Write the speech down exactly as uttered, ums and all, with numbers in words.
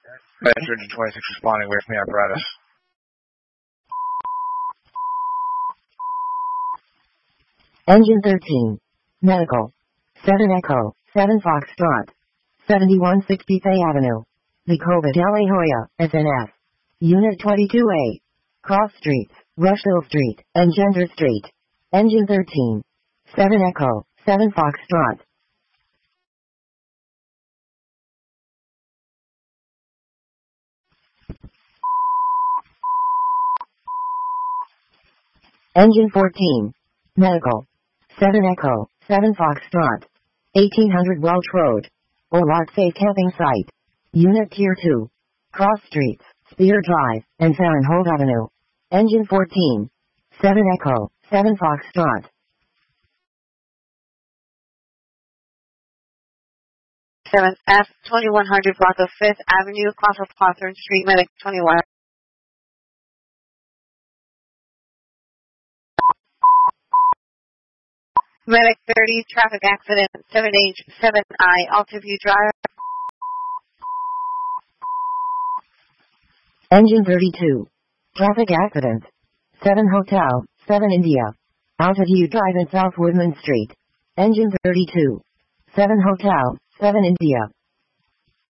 Bedford twenty-six responding, wait for me apparatus. Engine thirteen. Medical. seven Echo, seven Foxtrot. seventy-one sixty Fay Avenue. Vicova de La Jolla, S N F. Unit twenty-two A. Cross Streets, Rushville Street, and Gender Street. Engine thirteen. seven Echo, seven Foxtrot. Engine fourteen. Medical. seven Echo, seven Foxtrot. eighteen hundred Welch Road. Orlart Safe Camping Site. Unit Tier two. Cross Streets, Spear Drive, and Farrenhold Avenue. Engine fourteen. seven Echo, seven Foxtrot. seven F, twenty-one hundred block of fifth Avenue, off of Hawthorne Street, Medic twenty-one. Medic thirty, traffic accident, seven H, seven I, Altiview Drive. Engine thirty-two. Traffic accident. seven Hotel, seven India. Altiview Drive and South Woodman Street. Engine thirty-two. seven Hotel, seven India.